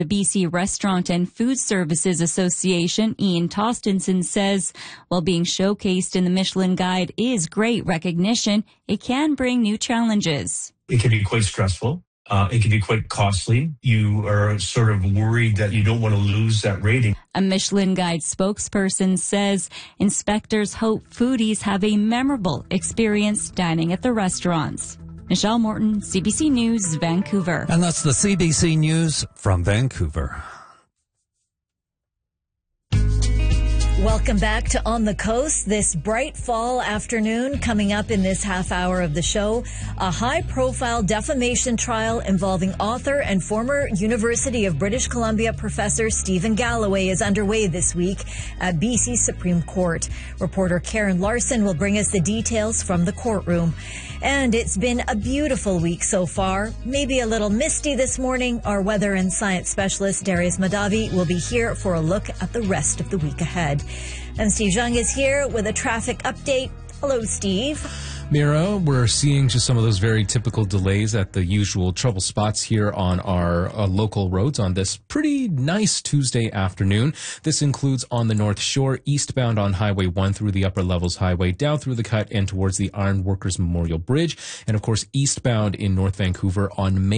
The BC Restaurant and Food Services Association, Ian Tostenson, says while being showcased in the Michelin Guide is great recognition, it can bring new challenges. It can be quite stressful. It can be quite costly. You are sort of worried that you don't want to lose that rating. A Michelin Guide spokesperson says inspectors hope foodies have a memorable experience dining at the restaurants. Michelle Morton, CBC News, Vancouver. And that's the CBC News from Vancouver. Welcome back to On the Coast this bright fall afternoon. Coming up in this half hour of the show, a high-profile defamation trial involving author and former University of British Columbia professor Stephen Galloway is underway this week at BC Supreme Court. Reporter Karen Larson will bring us the details from the courtroom. And it's been a beautiful week so far. Maybe a little misty this morning. Our weather and science specialist Darius Madavi will be here for a look at the rest of the week ahead. And Steve Zhang is here with a traffic update. Hello, Steve. Mira, we're seeing just some of those very typical delays at the usual trouble spots here on our local roads on this pretty nice Tuesday afternoon. This includes on the North Shore, eastbound on Highway 1 through the Upper Levels Highway, down through the cut and towards the Iron Workers Memorial Bridge, and of course eastbound in North Vancouver on Main